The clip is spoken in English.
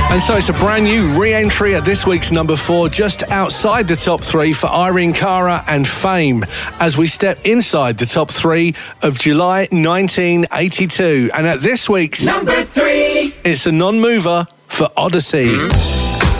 And so it's a brand new re-entry at this week's number 4, just outside the top 3 for Irene Cara and Fame, as we step inside the top 3 of July 1982. And at this week's number 3, it's a non-mover for Odyssey.